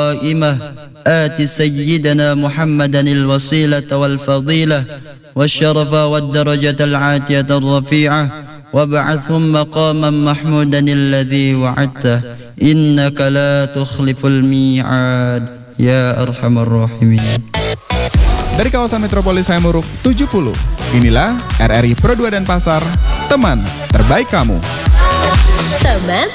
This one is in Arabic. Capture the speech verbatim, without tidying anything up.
القائمة آت سيدنا محمدا الوسيلة والفضيلة والشرف والدرجة العاتية الرفيعة وابعثهم مقاما محمودا الذي وعدته إنك لا تخلف الميعاد يا أرحم الراحمين. Dari kawasan Metropolis Hayamuruk tujuh puluh, inilah R R I Pro dua Denpasar, teman terbaik kamu. Teman